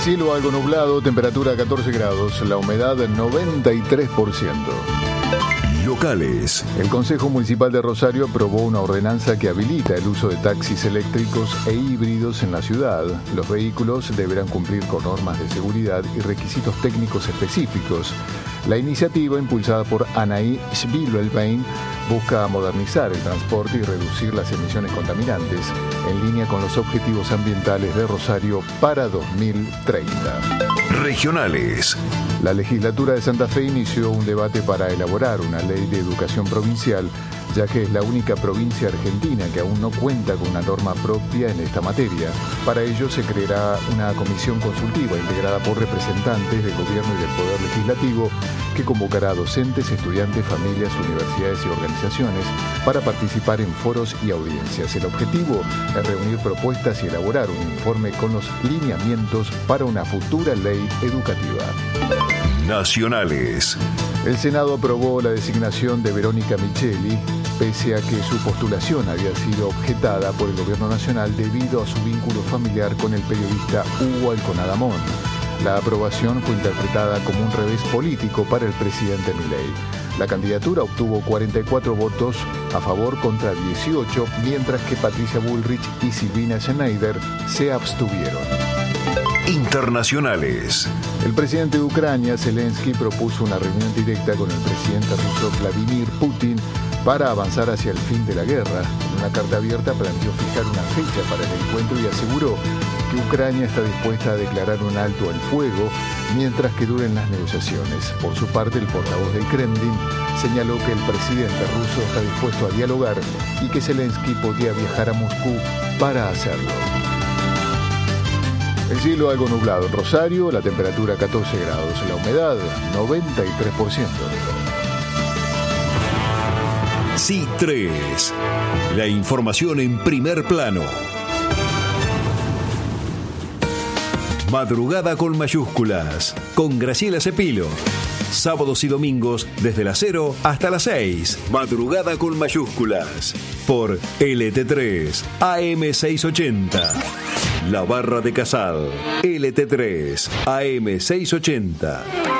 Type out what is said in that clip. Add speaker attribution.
Speaker 1: Cielo algo nublado, temperatura 14 grados, la humedad 93%.
Speaker 2: Locales.
Speaker 1: El Consejo Municipal de Rosario aprobó una ordenanza que habilita el uso de taxis eléctricos e híbridos en la ciudad. Los vehículos deberán cumplir con normas de seguridad y requisitos técnicos específicos. La iniciativa, impulsada por Anaí Schwiebelbein, busca modernizar el transporte y reducir las emisiones contaminantes, en línea con los objetivos ambientales de Rosario para 2030.
Speaker 2: Regionales.
Speaker 1: La legislatura de Santa Fe inició un debate para elaborar una ley de educación provincial, ya que es la única provincia argentina que aún no cuenta con una norma propia en esta materia. Para ello se creará una comisión consultiva integrada por representantes del gobierno y del poder legislativo que convocará a docentes, estudiantes, familias, universidades y organizaciones para participar en foros y audiencias. El objetivo es reunir propuestas y elaborar un informe con los lineamientos para una futura ley educativa.
Speaker 2: Nacionales.
Speaker 1: El Senado aprobó la designación de Verónica Micheli, pese a que su postulación había sido objetada por el Gobierno Nacional debido a su vínculo familiar con el periodista Hugo Alconadamón. La aprobación fue interpretada como un revés político para el presidente Milei. La candidatura obtuvo 44 votos a favor contra 18, mientras que Patricia Bullrich y Silvina Schneider se abstuvieron.
Speaker 2: Internacionales.
Speaker 1: El presidente de Ucrania, Zelensky, propuso una reunión directa con el presidente ruso Vladimir Putin para avanzar hacia el fin de la guerra. En una carta abierta planteó fijar una fecha para el encuentro y aseguró que Ucrania está dispuesta a declarar un alto al fuego mientras que duren las negociaciones. Por su parte, el portavoz del Kremlin señaló que el presidente ruso está dispuesto a dialogar y que Zelensky podía viajar a Moscú para hacerlo. El cielo algo nublado en Rosario, la temperatura 14 grados, la humedad 93%.
Speaker 2: C3. La información en primer plano. Madrugada con mayúsculas, con Graciela Cepilo. Sábados y domingos desde las 0 hasta las 6. Madrugada con mayúsculas. Por LT3 AM680. La Barra de Casal. LT3 AM680.